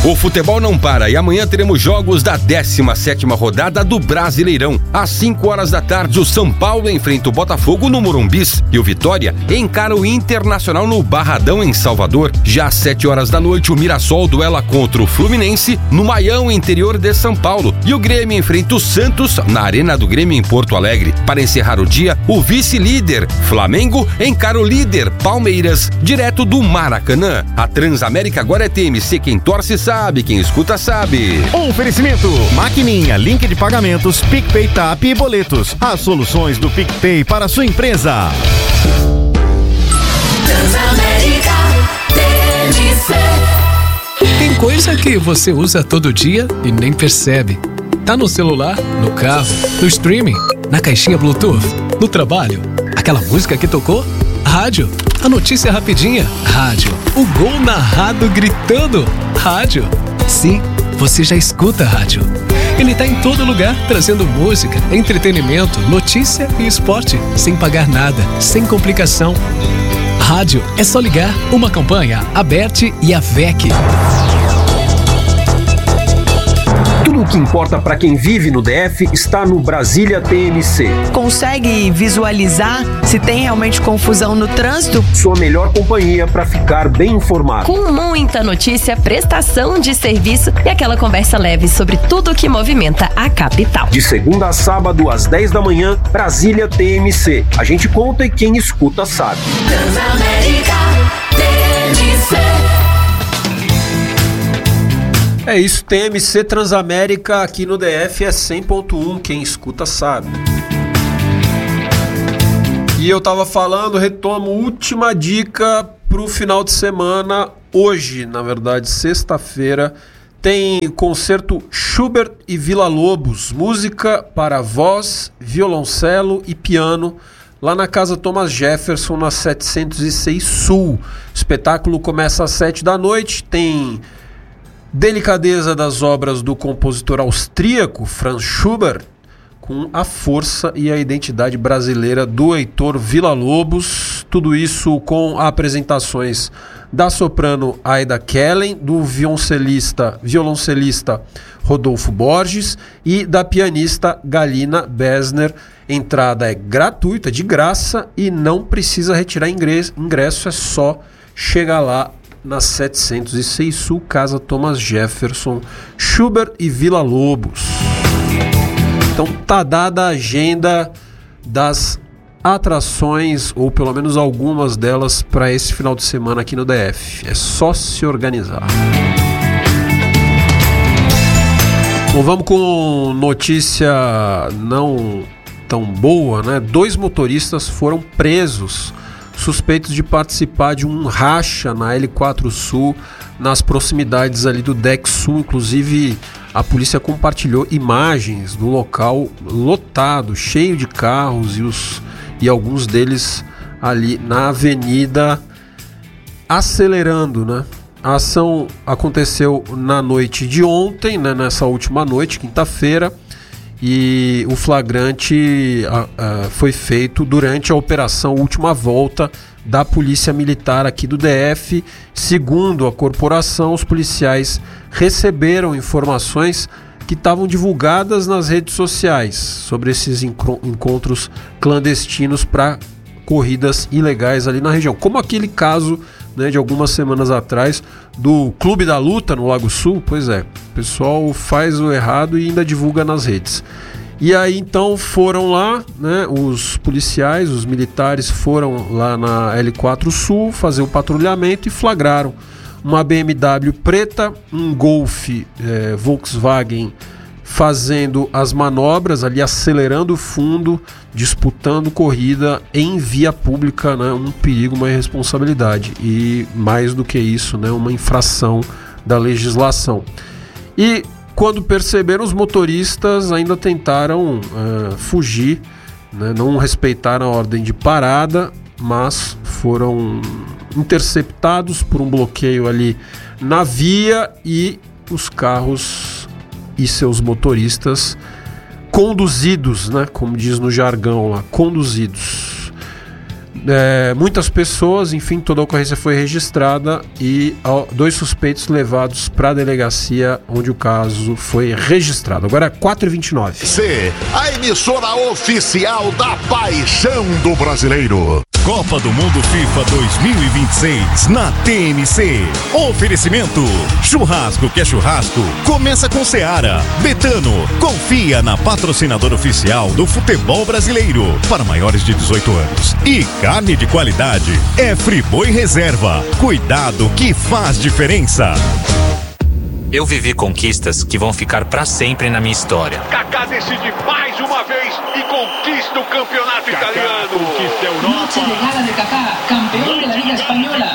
O futebol não para e amanhã teremos jogos da 17ª rodada do Brasileirão. Às 5 horas da tarde, o São Paulo enfrenta o Botafogo no Morumbis e o Vitória encara o Internacional no Barradão, em Salvador. Já às 7 horas da noite, o Mirassol duela contra o Fluminense no Maião, interior de São Paulo. E o Grêmio enfrenta o Santos na Arena do Grêmio, em Porto Alegre. Para encerrar o dia, o vice-líder Flamengo encara o líder Palmeiras, direto do Maracanã. A Transamérica agora é TMC, quem torce sabe, quem escuta sabe. Oferecimento: Maquininha, link de pagamentos, PicPay, TAP e boletos. As soluções do PicPay para a sua empresa. Transamérica TMC. Tem coisa que você usa todo dia e nem percebe. Tá no celular, no carro, no streaming, na caixinha Bluetooth, no trabalho. Aquela música que tocou? Rádio. A notícia rapidinha? Rádio. O gol narrado gritando? Rádio. Sim, você já escuta rádio. Ele tá em todo lugar, trazendo música, entretenimento, notícia e esporte, sem pagar nada, sem complicação. Rádio é só ligar. Uma campanha, Aberte e AVEC. Tudo o que importa para quem vive no DF está no Brasília TMC. Consegue visualizar se tem realmente confusão no trânsito? Sua melhor companhia para ficar bem informado. Com muita notícia, prestação de serviço e aquela conversa leve sobre tudo o que movimenta a capital. De segunda a sábado, às 10 da manhã, Brasília TMC. A gente conta e quem escuta sabe. Transamérica TMC. É isso, TMC Transamérica aqui no DF é 100.1, quem escuta sabe. E eu tava falando, retomo, última dica pro final de semana. Hoje, na verdade, sexta-feira, tem concerto Schubert e Villa-Lobos, música para voz, violoncelo e piano, lá na Casa Thomas Jefferson, na 706 Sul. O espetáculo começa às 7 da noite, tem delicadeza das obras do compositor austríaco Franz Schubert, com a força e a identidade brasileira do Heitor Villa-Lobos. Tudo isso com apresentações da soprano Aida Kellen, do violoncelista Rodolfo Borges e da pianista Galina Besner. Entrada é gratuita, de graça, e não precisa retirar ingresso, é só chegar lá na 706 Sul, Casa Thomas Jefferson, Schubert e Villa-Lobos. Então tá dada a agenda das atrações, ou pelo menos algumas delas, para esse final de semana aqui no DF. É só se organizar. Bom, vamos com notícia não tão boa, né? 2 motoristas foram presos suspeitos de participar de um racha na L4 Sul, nas proximidades ali do Deck Sul. Inclusive, a polícia compartilhou imagens do local lotado, cheio de carros, e alguns deles ali na avenida acelerando, né? A ação aconteceu na noite de ontem, né? Nessa última noite, quinta-feira, e o flagrante foi feito durante a operação Última Volta da Polícia Militar aqui do DF. Segundo a corporação, os policiais receberam informações que estavam divulgadas nas redes sociais sobre esses encontros clandestinos para corridas ilegais ali na região, como aquele caso, né, de algumas semanas atrás do Clube da Luta no Lago Sul. Pois é, o pessoal faz o errado e ainda divulga nas redes. E aí então foram lá, né, os policiais, os militares foram lá na L4 Sul fazer o patrulhamento e flagraram uma BMW preta, um Golf Volkswagen fazendo as manobras ali, acelerando o fundo, disputando corrida em via pública, né? Um perigo, uma irresponsabilidade e, mais do que isso, né, uma infração da legislação. E quando perceberam, os motoristas ainda tentaram fugir, né? Não respeitaram a ordem de parada, mas foram interceptados por um bloqueio ali na via, e os carros e seus motoristas conduzidos, né, como diz no jargão lá, conduzidos. muitas pessoas, enfim, toda a ocorrência foi registrada e 2 suspeitos levados para a delegacia onde o caso foi registrado. Agora é 4h29. A emissora oficial da paixão do brasileiro. Copa do Mundo FIFA 2026 na TMC. Oferecimento: churrasco que é churrasco, começa com Seara. Betano, confia na patrocinadora oficial do futebol brasileiro para maiores de 18 anos. E carne de qualidade é Friboi Reserva. Cuidado que faz diferença. Eu vivi conquistas que vão ficar pra sempre na minha história. Kaká decide mais uma vez e conquista o campeonato italiano. Conquista a Europa. Noche de gala de Kaká, campeão da Liga Espanhola.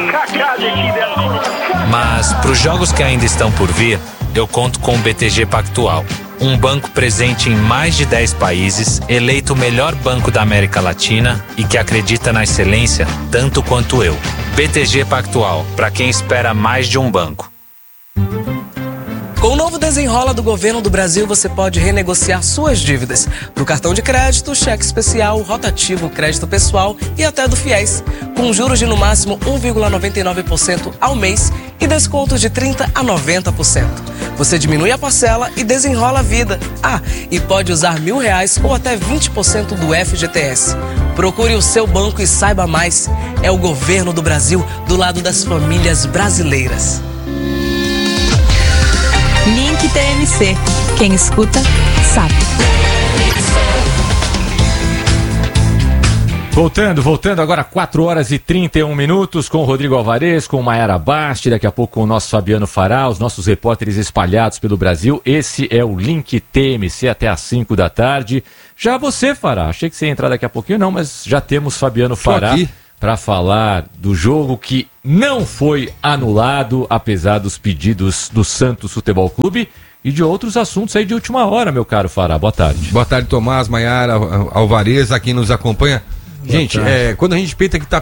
Mas pros jogos que ainda estão por vir, eu conto com o BTG Pactual. Um banco presente em mais de 10 países, eleito o melhor banco da América Latina e que acredita na excelência tanto quanto eu. BTG Pactual, para quem espera mais de um banco. Com o novo Desenrola do Governo do Brasil, você pode renegociar suas dívidas do cartão de crédito, cheque especial, rotativo, crédito pessoal e até do FIES, com juros de no máximo 1,99% ao mês e descontos de 30% a 90%. Você diminui a parcela e desenrola a vida. E pode usar R$1.000 ou até 20% do FGTS. Procure o seu banco e saiba mais. É o Governo do Brasil do lado das famílias brasileiras. Link TMC. Quem escuta, sabe. Voltando agora 4h31 com o Rodrigo Alvarez, com Mayara Basti, daqui a pouco com o nosso Fabiano Fará, os nossos repórteres espalhados pelo Brasil. Esse é o Link TMC até às 5 da tarde. Já você, Fará, achei que você ia entrar daqui a pouquinho, não, mas já temos Fabiano Fará para falar do jogo que não foi anulado, apesar dos pedidos do Santos Futebol Clube e de outros assuntos aí de última hora, meu caro Fará. Boa tarde. Boa tarde, Tomás, Mayara, Alvarez, a quem nos acompanha. Gente, quando a gente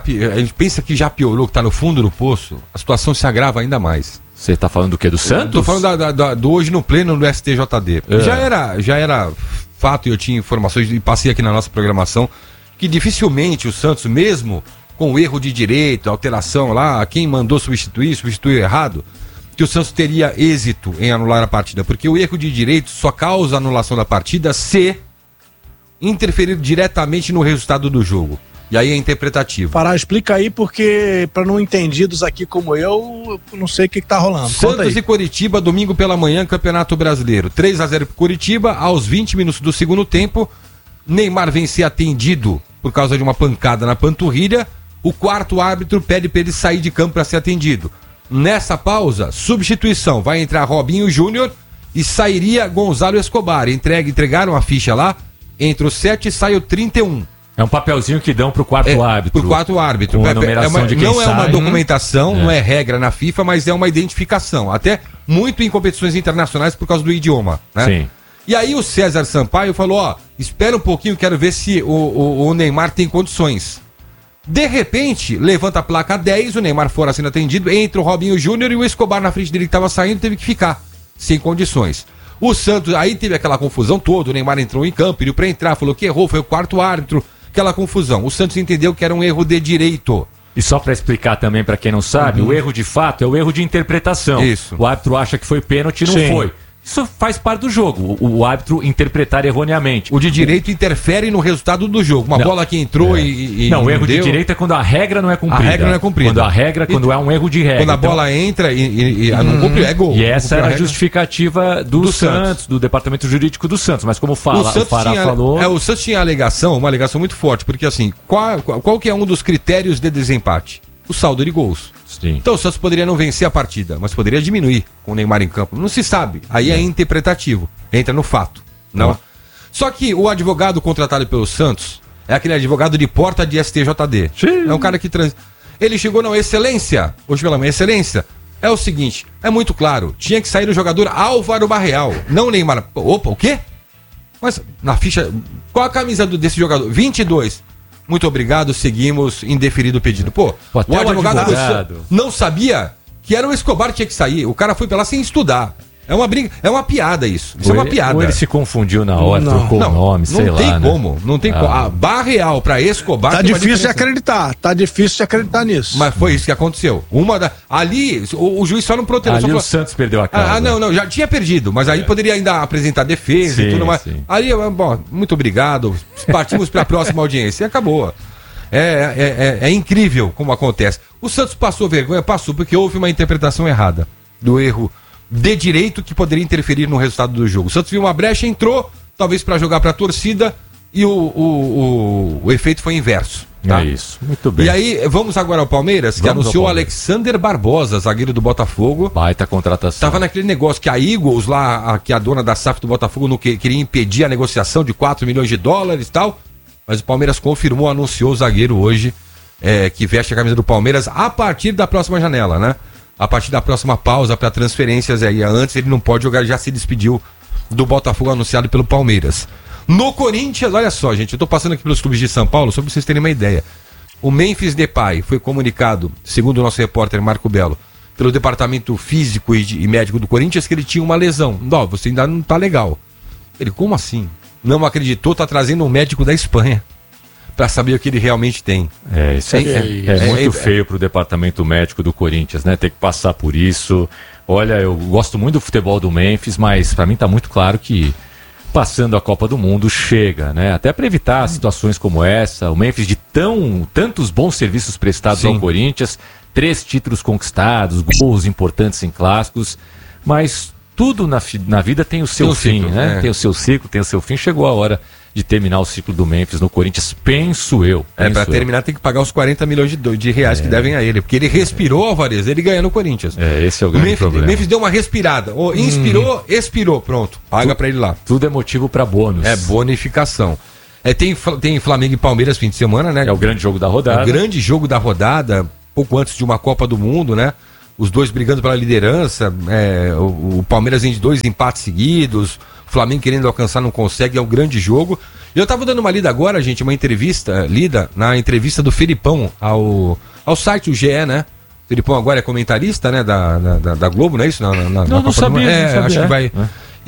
pensa que já piorou, que está no fundo do poço, a situação se agrava ainda mais. Você está falando do quê? Do Santos? Estou falando do hoje no pleno do STJD. Já era fato, e eu tinha informações, e passei aqui na nossa programação, que dificilmente o Santos, mesmo com o erro de direito, alteração lá, quem mandou substituiu errado, que o Santos teria êxito em anular a partida. Porque o erro de direito só causa anulação da partida se interferir diretamente no resultado do jogo. E aí é interpretativo. Fará, explica aí, porque para não entendidos aqui como eu não sei o que tá rolando. Santos e Coritiba, domingo pela manhã, Campeonato Brasileiro. 3-0 pro Coritiba, aos 20 minutos do segundo tempo, Neymar vem ser atendido por causa de uma pancada na panturrilha. O quarto árbitro pede para ele sair de campo para ser atendido. Nessa pausa, substituição, vai entrar Robinho Júnior e sairia Gonzalo Escobar. Entregaram a ficha lá, entre os 7 sai o 31. É um papelzinho que dão pro quarto árbitro. Pro quarto árbitro. Com a numeração de quem não sai. É uma documentação, não é regra na FIFA, mas é uma identificação. Até muito em competições internacionais por causa do idioma, né? Sim. E aí o César Sampaio falou, espera um pouquinho, quero ver se o Neymar tem condições. De repente, levanta a placa 10, o Neymar fora sendo atendido, entra o Robinho Júnior e o Escobar na frente dele que estava saindo teve que ficar, sem condições. O Santos, aí teve aquela confusão toda, o Neymar entrou em campo, pediu pra entrar, falou que errou, foi o quarto árbitro, aquela confusão. O Santos entendeu que era um erro de direito. E só para explicar também para quem não sabe, o erro de fato é o erro de interpretação. Isso. O árbitro acha que foi pênalti e não foi. Isso faz parte do jogo, o árbitro interpretar erroneamente. O de direito interfere no resultado do jogo. Uma bola que entrou e não, o erro de direito é quando a regra não é cumprida. A regra não é cumprida. Quando é um erro de regra. Quando a bola entra e não cumpriu, é gol. E essa era a justificativa do Santos, do departamento jurídico do Santos. Mas como o Fará falou... O Santos tinha uma alegação muito forte, porque assim, qual que é um dos critérios de desempate? O saldo de gols. Sim. Então o Santos poderia não vencer a partida, mas poderia diminuir com o Neymar em campo. Não se sabe. Aí é interpretativo. Entra no fato. Não. Só que o advogado contratado pelo Santos é aquele advogado de porta de STJD. Sim. É um cara que Ele chegou na excelência. Hoje pela manhã, excelência. É o seguinte, é muito claro. Tinha que sair o jogador Álvaro Barreal, não Neymar. Opa, o quê? Mas na ficha... Qual a camisa desse jogador? 22. Muito obrigado, seguimos, indeferido o pedido. Pô, o advogado não sabia que era o Escobar que tinha que sair. O cara foi pra lá sem estudar. É uma briga, é uma piada isso. Isso é uma piada. Ou ele se confundiu na hora, trocou o nome, sei lá. Não tem como. A barra real pra Escobar... Tá difícil de acreditar, nisso. Mas foi isso que aconteceu. Ali, o juiz só não protelou. Ali o Santos perdeu a casa. Não, já tinha perdido, mas aí poderia ainda apresentar defesa e tudo mais. Sim. Ali, bom, muito obrigado, partimos pra próxima audiência e acabou. É incrível como acontece. O Santos passou vergonha, porque houve uma interpretação errada do erro de direito que poderia interferir no resultado do jogo. O Santos viu uma brecha, entrou, talvez para jogar para a torcida, e o efeito foi inverso. Tá? É isso, muito bem. E aí, vamos agora ao Palmeiras, que anunciou o Alexander Barbosa, zagueiro do Botafogo. Baita contratação. Tava naquele negócio que a Eagles lá, que a dona da SAF do Botafogo, não queria impedir a negociação de 4 milhões de dólares e tal, mas o Palmeiras confirmou, anunciou o zagueiro hoje, que veste a camisa do Palmeiras a partir da próxima janela, né? A partir da próxima pausa para transferências aí. Antes ele não pode jogar, já se despediu do Botafogo anunciado pelo Palmeiras. No Corinthians, olha só, gente, eu tô passando aqui pelos clubes de São Paulo, só pra vocês terem uma ideia. O Memphis Depay foi comunicado, segundo o nosso repórter Marco Belo, pelo departamento físico e médico do Corinthians, que ele tinha uma lesão. Não, você ainda não tá legal. Ele, como assim? Não acreditou, tá trazendo um médico da Espanha para saber o que ele realmente tem. Isso é muito feio pro departamento médico do Corinthians, né? Ter que passar por isso. Olha, eu gosto muito do futebol do Memphis, mas para mim tá muito claro que passando a Copa do Mundo chega, né? Até para evitar situações como essa, o Memphis de tantos bons serviços prestados ao Corinthians, 3 títulos conquistados, gols importantes em clássicos, mas tudo na vida tem o seu fim, ciclo, né? Tem o seu ciclo, tem o seu fim. Chegou a hora de terminar o ciclo do Memphis no Corinthians, penso eu. Para terminar tem que pagar os 40 milhões de reais que devem a ele, porque ele respirou, Alvarez, ele ganha no Corinthians. Esse é o grande problema. O Memphis deu uma respirada, inspirou, expirou, pronto, paga para ele lá. Tudo é motivo para bônus. Bonificação. Tem Flamengo e Palmeiras fim de semana, né? É o grande jogo da rodada. O grande jogo da rodada, pouco antes de uma Copa do Mundo, né? Os dois brigando pela liderança, o Palmeiras vem de 2 empates seguidos, o Flamengo querendo alcançar não consegue, é um grande jogo. E eu tava dando uma lida agora, gente, uma entrevista, na entrevista do Felipão ao site, o GE, né? O Felipão agora é comentarista, né, da Globo, não é isso? Não sabia. Acho que vai...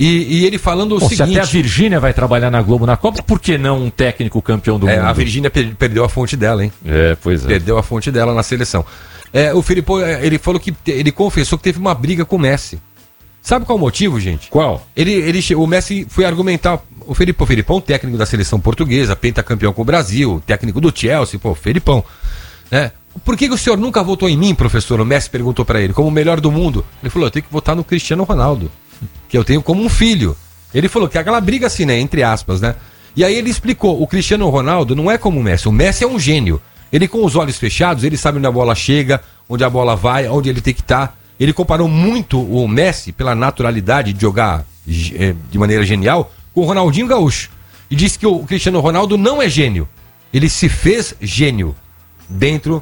E ele falando o seguinte... Se até a Virgínia vai trabalhar na Globo na Copa, por que não um técnico campeão do mundo? A Virgínia perdeu a fonte dela, hein? Pois é. Perdeu a fonte dela na seleção. O Felipão, ele falou que ele confessou que teve uma briga com o Messi. Sabe qual o motivo, gente? Qual? O Messi foi argumentar. O Felipão, técnico da seleção portuguesa, pentacampeão com o Brasil, técnico do Chelsea, Felipão. Né? Por que o senhor nunca votou em mim, professor? O Messi perguntou pra ele, como o melhor do mundo. Ele falou, eu tenho que votar no Cristiano Ronaldo, que eu tenho como um filho. Ele falou que é aquela briga assim, né? Entre aspas, né? E aí ele explicou, o Cristiano Ronaldo não é como o Messi é um gênio. Ele com os olhos fechados, ele sabe onde a bola chega, onde a bola vai, onde ele tem que estar. Ele comparou muito o Messi, pela naturalidade de jogar de maneira genial, com o Ronaldinho Gaúcho. E disse que o Cristiano Ronaldo não é gênio. Ele se fez gênio dentro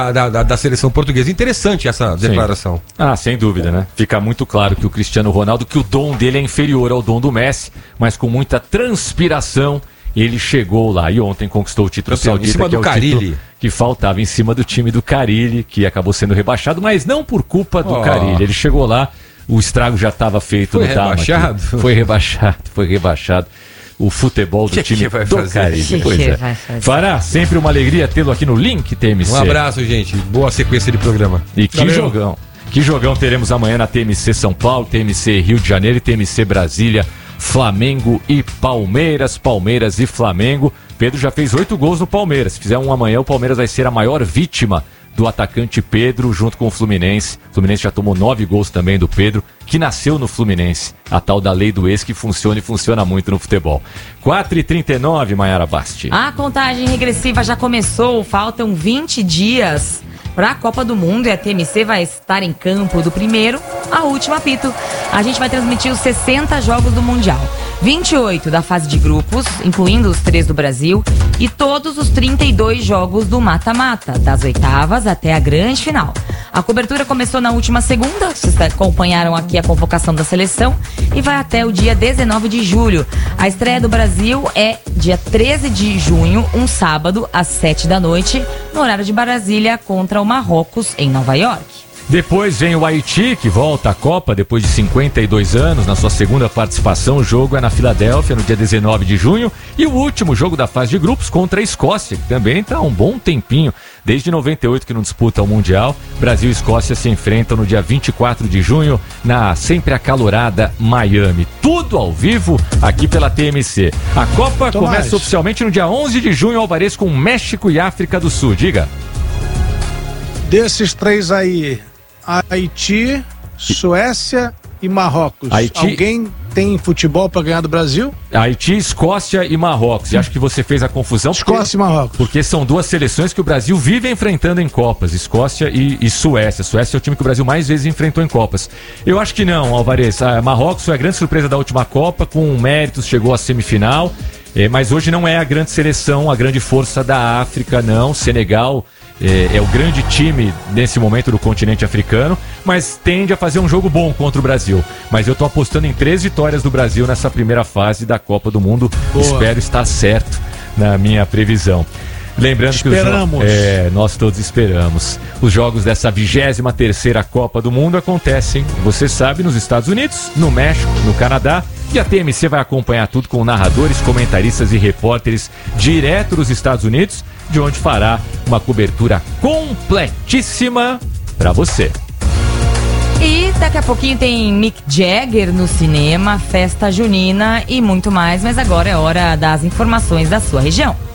da seleção portuguesa. Interessante essa declaração. Sem dúvida, né? Fica muito claro que o Cristiano Ronaldo, que o dom dele é inferior ao dom do Messi, mas com muita transpiração, ele chegou lá e ontem conquistou o título saudita, em cima do Carille, que faltava em cima do time do Carille, que acabou sendo rebaixado, mas não por culpa do Carille. Ele chegou lá, o estrago já estava feito no rebaixado. Foi rebaixado. O futebol do time do Carille. Pois é. Fará, sempre uma alegria tê-lo aqui no Link TMC. Um abraço, gente. Boa sequência de programa. E que jogão. Que jogão teremos amanhã na TMC São Paulo, TMC Rio de Janeiro e TMC Brasília. Flamengo e Palmeiras e Flamengo. Pedro já fez 8 gols no Palmeiras. Se fizer um amanhã, o Palmeiras vai ser a maior vítima do atacante Pedro, junto com o Fluminense. O Fluminense já tomou 9 gols também do Pedro, que nasceu no Fluminense. A tal da lei do ex que funciona e funciona muito no futebol. 4h39, Mayara Basti. A contagem regressiva já começou. Faltam 20 dias para a Copa do Mundo e a TMC vai estar em campo do primeiro ao último apito. A gente vai transmitir os 60 jogos do Mundial, 28 da fase de grupos, incluindo os 3 do Brasil, e todos os 32 jogos do mata-mata, das oitavas até a grande final. A cobertura começou na última segunda, vocês acompanharam aqui a convocação da seleção, e vai até o dia 19 de julho. A estreia do Brasil é dia 13 de junho, um sábado, às 7 da noite, no horário de Brasília, contra o Marrocos, em Nova York. Depois vem o Haiti, que volta à Copa depois de 52 anos, na sua segunda participação. O jogo é na Filadélfia, no dia 19 de junho. E o último jogo da fase de grupos contra a Escócia, que também está há um bom tempinho, desde 98 que não disputa o Mundial. Brasil e Escócia se enfrentam no dia 24 de junho, na sempre acalorada Miami. Tudo ao vivo aqui pela TMC. A Copa começa oficialmente no dia 11 de junho, Alvarez, com México e África do Sul. Diga. Desses três aí, Haiti, Suécia e Marrocos. Alguém tem futebol para ganhar do Brasil? Haiti, Escócia e Marrocos. E acho que você fez a confusão. Escócia e Marrocos. Porque são duas seleções que o Brasil vive enfrentando em Copas. Escócia e Suécia. Suécia é o time que o Brasil mais vezes enfrentou em Copas. Eu acho que não, Alvarez. A Marrocos foi a grande surpresa da última Copa, com méritos, chegou à semifinal. Mas hoje não é a grande seleção, a grande força da África, não. Senegal é o grande time nesse momento do continente africano, mas tende a fazer um jogo bom contra o Brasil. Mas eu tô apostando em 3 vitórias do Brasil nessa primeira fase da Copa do Mundo. Boa. Espero estar certo na minha previsão. Lembrando que nós todos esperamos. Os jogos dessa 23ª Copa do Mundo acontecem, você sabe, nos Estados Unidos, no México, no Canadá. E a TMC vai acompanhar tudo com narradores, comentaristas e repórteres direto dos Estados Unidos, de onde fará uma cobertura completíssima para você. E daqui a pouquinho tem Mick Jagger no cinema, festa junina e muito mais, mas agora é hora das informações da sua região.